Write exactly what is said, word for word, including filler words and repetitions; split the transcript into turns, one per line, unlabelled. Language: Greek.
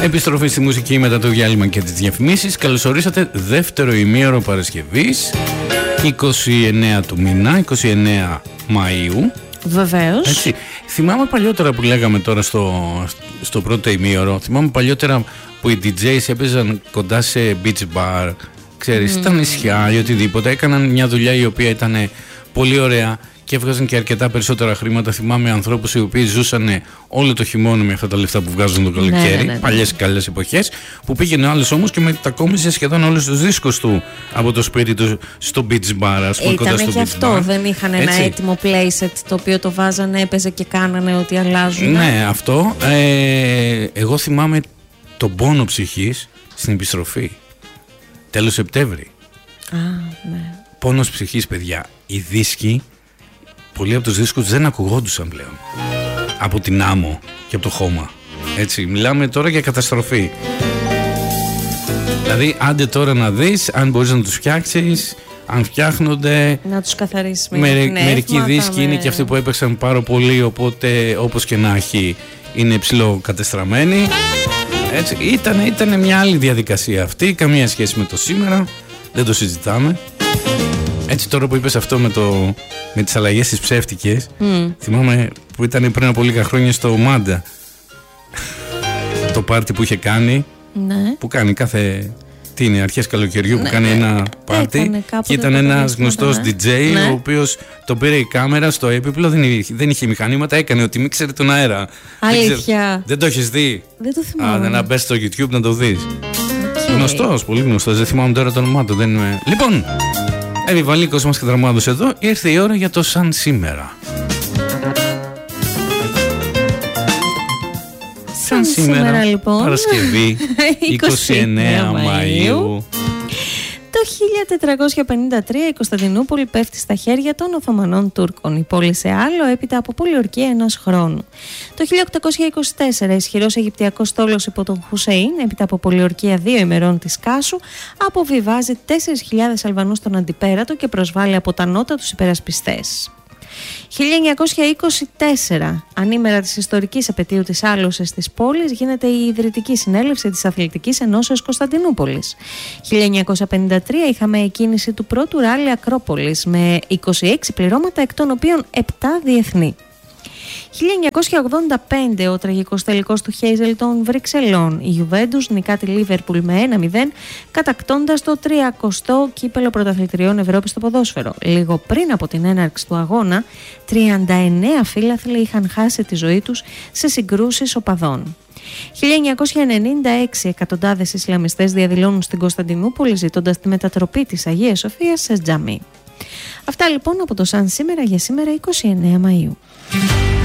Επιστροφή στη μουσική μετά το διάλειμμα και τις διαφημίσεις. Καλωσορίσατε δεύτερο ημίωρο Παρασκευής, είκοσι εννέα του μήνα, είκοσι εννέα Μαΐου.
Βεβαίως.
Έτσι. Θυμάμαι παλιότερα που λέγαμε τώρα στο, στο πρώτο ημίωρο, θυμάμαι παλιότερα που οι ντι τζέις έπαιζαν κοντά σε beach bar, ξέρεις, mm. στα νησιά ή οτιδήποτε. Έκαναν μια δουλειά η οποία ήταν πολύ ωραία και έβγαζαν και αρκετά περισσότερα χρήματα. Θυμάμαι ανθρώπους οι οποίοι ζούσαν όλο το χειμώνα με αυτά τα λεφτά που βγάζουν το καλοκαίρι, ναι, ναι, ναι. παλιές καλές εποχές, που πήγαινε ο άλλος όμως και μετακόμιζε σχεδόν όλους τους δίσκους του από το σπίτι του στο beach bar, ας πούμε, κοντά στο beach bar. Ήταν και αυτό,
δεν είχαν ένα έτσι έτοιμο playset το οποίο το βάζανε, έπαιζε και κάνανε ότι αλλάζουν.
Ναι, αυτό. Ε, εγώ θυμάμαι τον πόνο ψυχής στην επιστροφή. Τέλος Σεπτέμβρη.
Α, ναι.
Πόνος ψυχής, παιδιά. Οι δίσκοι, πολλοί από τους δίσκους δεν ακουγόντουσαν πλέον από την άμμο και από το χώμα. Έτσι, μιλάμε τώρα για καταστροφή. Δηλαδή, άντε τώρα να δεις αν μπορείς να τους φτιάξεις, αν φτιάχνονται.
Να τους καθαρίσεις με
Μερι,
πνεύματα,
μερικοί δίσκοι με... είναι και αυτοί που έπαιξαν πάρα πολύ, οπότε όπως και να έχει είναι ψηλό κατεστραμμένοι. Έτσι, ήταν, ήταν μια άλλη διαδικασία αυτή, καμία σχέση με το σήμερα, δεν το συζητάμε. Έτσι, τώρα που είπες αυτό με, το, με τις αλλαγές τις ψεύτικες, mm. θυμάμαι που ήταν πριν από λίγα χρόνια στο Μάντα το πάρτι που είχε κάνει,
ναι.
που κάνει κάθε, τι είναι, αρχές καλοκαιριού, ναι, που κάνει ένα πάρτι και ήταν
το
ένας γνωστός
ναι.
ντι τζέι, ναι. ο οποίος τον πήρε η κάμερα στο έπιπλο, δεν είχε, δεν είχε μηχανήματα, έκανε ότι μίξερε τον αέρα.
Αλήθεια.
Δεν, ξέρω, δεν το έχεις δει?
Δεν το θυμάμαι.
Α, να μπες στο YouTube να το δεις. Okay. Γνωστός, πολύ γνωστός, δεν θυμάμαι τώρα το όνομά του. Δεν είμαι... Λοιπόν, Επιβαλίκος μας και δραμάδος εδώ, ήρθε η ώρα για το σαν σήμερα. Σαν σήμερα, σήμερα λοιπόν, Παρασκευή, είκοσι εννέα Μαΐου.
Το χίλια τετρακόσια πενήντα τρία η Κωνσταντινούπολη πέφτει στα χέρια των Οθωμανών Τούρκων. Η πόλη σε άλλο έπειτα από πολιορκία ενός χρόνου. Το χίλια οκτακόσια είκοσι τέσσερα ισχυρός Αιγυπτιακός στόλος υπό τον Χουσέιν, έπειτα από πολιορκία δύο ημερών της Κάσου, αποβιβάζει τέσσερις χιλιάδες Αλβανούς στον Αντιπέρατο και προσβάλλει από τα νότα τους υπερασπιστές. χίλια εννιακόσια είκοσι τέσσερα, ανήμερα της ιστορικής επετείου της άλωσης της πόλης, γίνεται η Ιδρυτική Συνέλευση της Αθλητικής Ενώσεως Κωνσταντινούπολης. χίλια εννιακόσια πενήντα τρία είχαμε εκκίνηση του πρώτου ράλι Ακρόπολης με είκοσι έξι πληρώματα, εκ των οποίων επτά διεθνή. χίλια εννιακόσια ογδόντα πέντε ο τραγικός τελικός του Χέιζελ των Βρυξελών. Η Γιουβέντους νικά τη Λίβερπουλ με ένα μηδέν, κατακτώντας το τριακοστό κύπελο πρωταθλητριών Ευρώπης στο ποδόσφαιρο. Λίγο πριν από την έναρξη του αγώνα, τριάντα εννέα φίλαθλοι είχαν χάσει τη ζωή τους σε συγκρούσεις οπαδών. χίλια εννιακόσια ενενήντα έξι εκατοντάδες Ισλαμιστές διαδηλώνουν στην Κωνσταντινούπολη ζητώντας τη μετατροπή της Αγίας Σοφίας σε τζαμί. Αυτά λοιπόν από το σαν σήμερα για σήμερα είκοσι εννέα Μαΐου.